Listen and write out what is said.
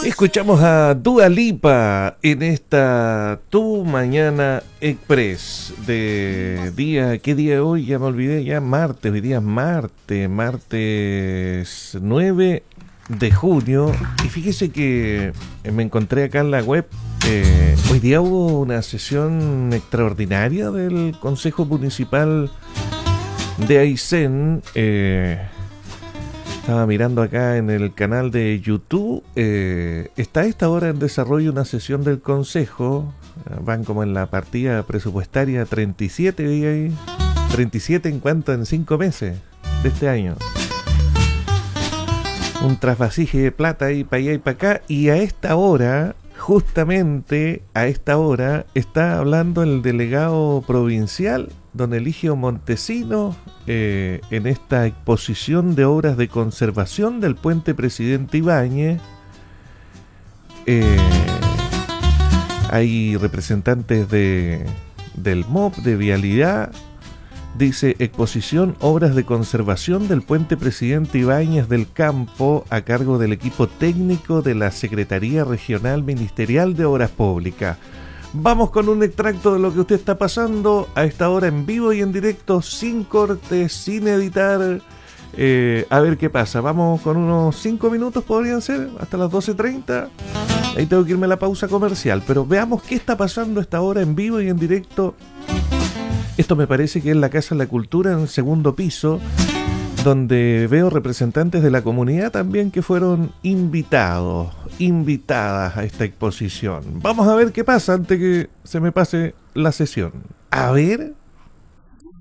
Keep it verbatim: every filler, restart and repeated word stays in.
Escuchamos a Dua Lipa en esta Tu Mañana Express de día, ¿qué día hoy? Ya me olvidé, ya martes, hoy día es martes, martes nueve de junio. Y fíjese que me encontré acá en la web, eh, hoy día hubo una sesión extraordinaria del Consejo Municipal de Aysén. eh, Estaba mirando acá en el canal de YouTube. Eh, está a esta hora en desarrollo una sesión del Consejo. Van como en la partida presupuestaria treinta y siete, vi ahí. treinta y siete en cuanto en cinco meses de este año. Un trasvasije de plata ahí para allá y para acá. Y a esta hora, justamente a esta hora, está hablando el delegado provincial, don Eligio Montesino, eh, en esta exposición de obras de conservación del puente Presidente Ibáñez. Eh, hay representantes de, del M O P, de Vialidad. Dice: exposición, obras de conservación del puente Presidente Ibáñez del Campo, a cargo del equipo técnico de la Secretaría Regional Ministerial de Obras Públicas. Vamos con un extracto de lo que usted está pasando a esta hora, en vivo y en directo, sin cortes, sin editar. Eh, a ver qué pasa. Vamos con unos cinco minutos, podrían ser, hasta las doce treinta. Ahí tengo que irme a la pausa comercial, pero veamos qué está pasando a esta hora, en vivo y en directo. Esto me parece que es la Casa de la Cultura, en el segundo piso, donde veo representantes de la comunidad también que fueron invitados, invitadas a esta exposición. Vamos a ver qué pasa antes que se me pase la sesión. A ver...